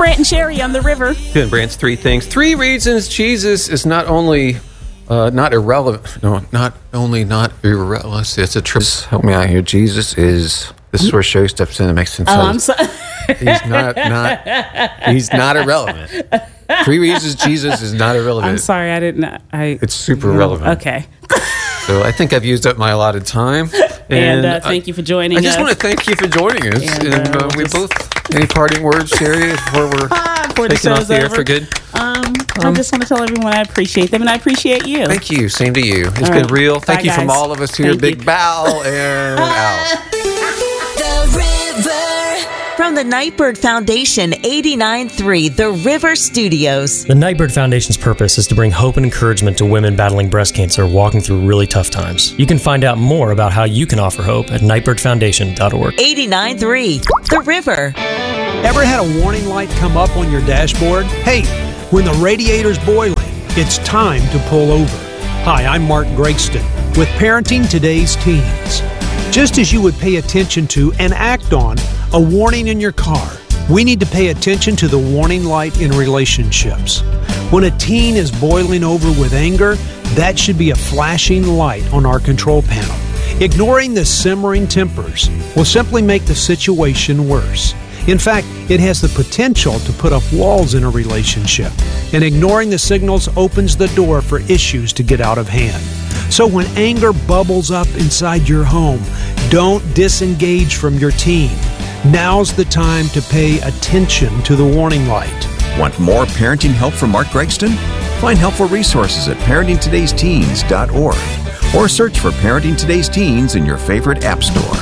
Brant and Sherry on the river. Good, Brant's 3 things. 3 reasons Jesus is not only not irrelevant. No, not only not irrelevant. It's a trip. Help me out here. Jesus is. This is where Sherry steps in and makes sense. Oh, I'm sorry. He's not irrelevant. 3 reasons Jesus is not irrelevant. I'm sorry, I didn't. It's super relevant. Okay. So I think I've used up my allotted time. And thank you for joining us. I just want to thank you for joining us. And we both. Any parting words, Sherry, before we're taking off the air for good? I just want to tell everyone I appreciate them and I appreciate you. Thank you. Same to you. It's been real. Thank you guys. from all of us here. Thank Big you. bow and out. From the Nightbird Foundation, 89.3 The River Studios. The Nightbird Foundation's purpose is to bring hope and encouragement to women battling breast cancer walking through really tough times. You can find out more about how you can offer hope at nightbirdfoundation.org. 89.3 The River. Ever had a warning light come up on your dashboard? Hey, when the radiator's boiling, it's time to pull over. Hi, I'm Mark Gregston with Parenting Today's Teens. Just as you would pay attention to and act on a warning in your car, we need to pay attention to the warning light in relationships. When a teen is boiling over with anger, that should be a flashing light on our control panel. Ignoring the simmering tempers will simply make the situation worse. In fact, it has the potential to put up walls in a relationship, and ignoring the signals opens the door for issues to get out of hand. So when anger bubbles up inside your home, don't disengage from your teen. Now's the time to pay attention to the warning light. Want more parenting help from Mark Gregston? Find helpful resources at parentingtodaysteens.org or search for Parenting Today's Teens in your favorite app store.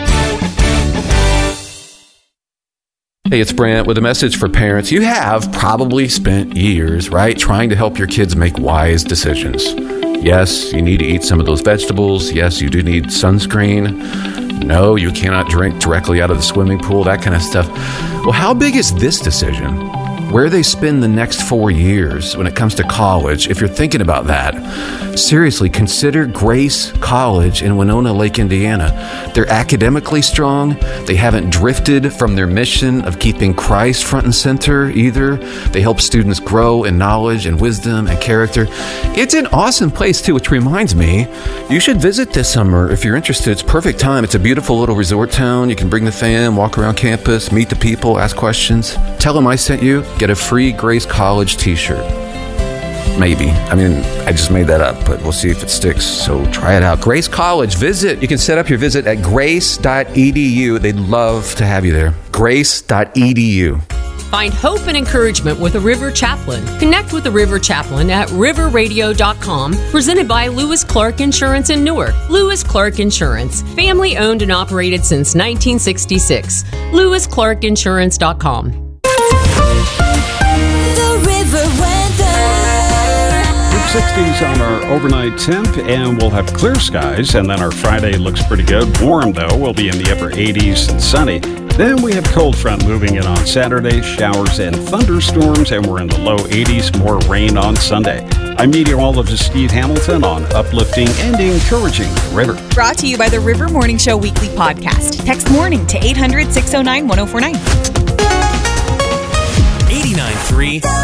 Hey, it's Brant with a message for parents. You have probably spent years, right, trying to help your kids make wise decisions. Yes, you need to eat some of those vegetables. Yes, you do need sunscreen. No, you cannot drink directly out of the swimming pool, that kind of stuff. Well, how big is this decision? Where they spend the next 4 years when it comes to college, if you're thinking about that, seriously, consider Grace College in Winona Lake, Indiana. They're academically strong. They haven't drifted from their mission of keeping Christ front and center either. They help students grow in knowledge and wisdom and character. It's an awesome place, too, which reminds me, you should visit this summer if you're interested. It's a perfect time. It's a beautiful little resort town. You can bring the fam, walk around campus, meet the people, ask questions. Tell them I sent you. Get a free Grace College t-shirt. Maybe. I mean, I just made that up, but we'll see if it sticks. So try it out. Grace College. Visit. You can set up your visit at grace.edu. They'd love to have you there. Grace.edu. Find hope and encouragement with a River Chaplain. Connect with the River Chaplain at riverradio.com, presented by Lewis Clark Insurance in Newark. Lewis Clark Insurance, family owned and operated since 1966. LewisClarkInsurance.com. The River Weather. Mid-60s on our overnight temp, and we'll have clear skies, and then our Friday looks pretty good. Warm, though. We'll be in the upper 80s and sunny. Then we have cold front moving in on Saturday, showers and thunderstorms, and we're in the low 80s, more rain on Sunday. I'm meteorologist Steve Hamilton on uplifting and encouraging the river. Brought to you by the River Morning Show Weekly Podcast. Text morning to 800-609-1049. 89.3